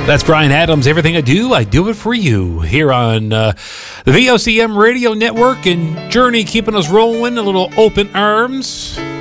That's Bryan Adams. Everything I do it for you. Here on the VOCM Radio Network and Journey, keeping us rolling. A little Open Arms.